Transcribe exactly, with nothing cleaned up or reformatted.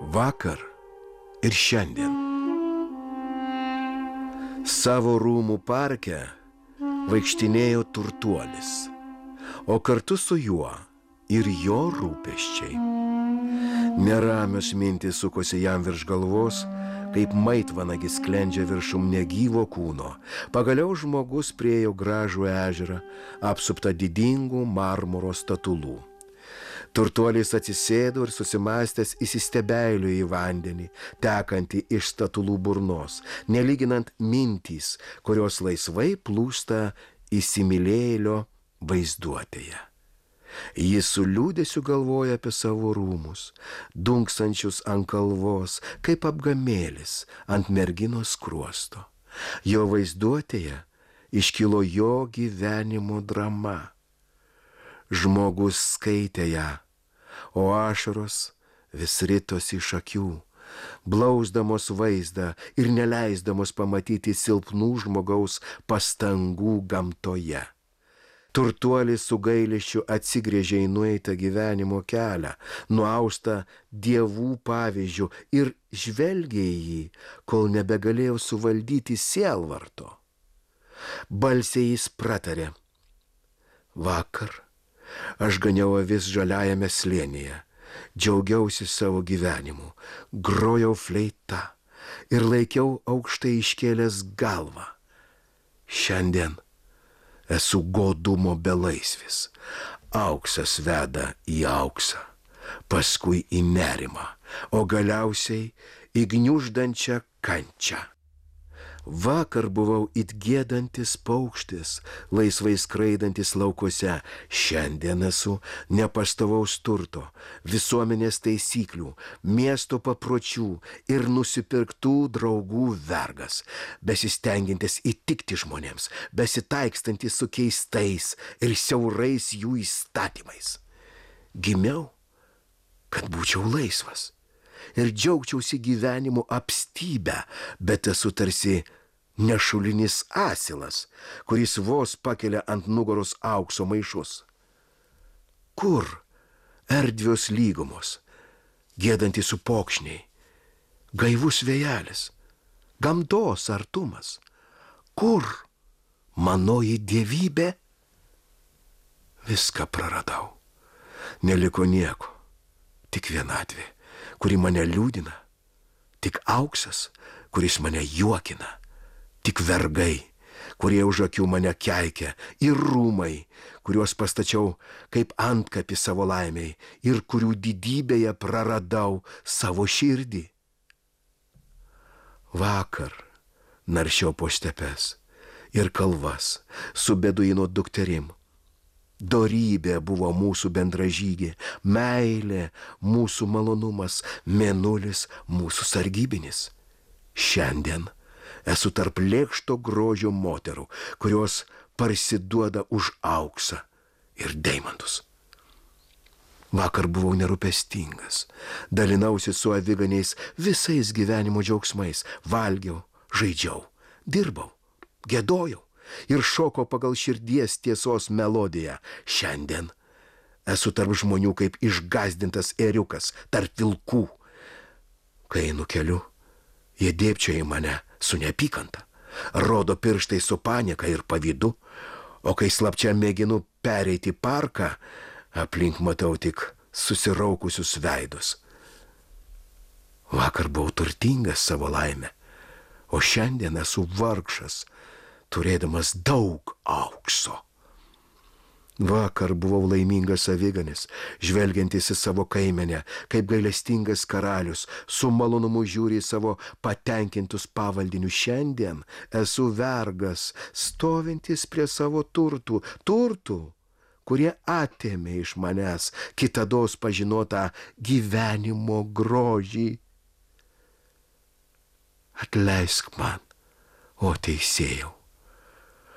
Vakar ir šiandien. Savo rūmų parke vaikštinėjo turtuolis, o kartu su juo ir jo rūpesčiai. Neramios mintys sukosi jam virš galvos, kaip maitvanagis sklendžia viršum negyvo kūno. Pagaliau žmogus priėjo gražų ežerą, apsuptą didingų marmuro statulų. Turtuolis atsisėdo ir susimąstęs įsistebeilijo į vandenį, tekantį iš statulų burnos, nelyginant mintys, kurios laisvai plūsta įsimylėjėlio vaizduotėje. Jis su liūdesiu galvoja apie savo rūmus, dunksančius ant kalvos, kaip apgamėlis ant merginos skruosto. Jo vaizduotėje iškilo jo gyvenimo drama. Žmogus skaitė ją, o ašaros vis ritosi iš akių, blausdamos vaizdą ir neleisdamos pamatyti silpnų žmogaus pastangų gamtoje. Turtuolis su gailesčiu atsigręžė į nueitą gyvenimo kelią, nuaustą dievų pavyzdžių ir žvelgė į jį, kol nebegalėjo suvaldyti sielvarto. Balsiai jis pratarė: vakar aš ganiau avis žaliajame slėnyje, džiaugiausi savo gyvenimu, grojau fleita ir laikiau aukštai iškėlęs galvą. Šiandien esu godumo belaisvis. Auksas veda į auksą, paskui į nerimą, o galiausiai į gniuždančią kančią. Vakar buvau it giedantis paukštis, laisvai skraidantis laukuose. Šiandien esu nepastovaus turto, visuomenės taisyklių, miesto papročių ir nusipirktų draugų vergas, besistengiantis įtikti žmonėms, besitaikstantis su keistais ir siaurais jų įstatymais. Gimiau, kad būčiau laisvas ir džiaugčiausi gyvenimu apstybę, bet esu tarsi nešulinis asilas, kuris vos pakelia ant nugaros aukso maišus. Kur erdvios lygumos, giedantys upokšniai, gaivus vėjelis, gamtos artumas? Kur manoji dievybė? Viską praradau. Neliko nieko, tik vienatvė, kuri mane liūdina, tik auksas, kuris mane juokina, tik vergai, kurie už akių mane keikia, ir rūmai, kuriuos pastačiau kaip antkapį savo laimei ir kurių didybėje praradau savo širdį. Vakar naršiau po stepes ir kalvas su beduino dukterim. Dorybė buvo mūsų bendražygė, meilė mūsų malonumas, mėnulis mūsų sargybinis. Šiandien esu tarp lėkšto grožio moterų, kurios parsiduoda už auksą ir deimantus. Vakar buvau nerūpestingas, dalinausi su aviganiais visais gyvenimo džiaugsmais, valgiau, žaidžiau, dirbau, giedojau ir šoko pagal širdies tiesos melodiją. Šiandien esu tarp žmonių kaip išgąsdintas ėriukas tarp vilkų. Kai einu keliu, jie dėbčioja į mane su neapykanta, rodo pirštai su panieka ir pavydu, o kai slapčia mėginu pereiti parką, aplink matau tik susiraukusius veidus. Vakar buvau turtingas savo laimę, o šiandien esu vargšas, turėdamas daug aukso. Vakar buvau laimingas aviganis, žvelgiantis į savo kaimenę, kaip gailestingas karalius, su malonumu žiūri į savo patenkintus pavaldinius. Šiandien esu vergas, stovintis prie savo turtų, turtų, kurie atėmė iš manęs kitados pažinotą gyvenimo grožį. Atleisk man, o teisėjau,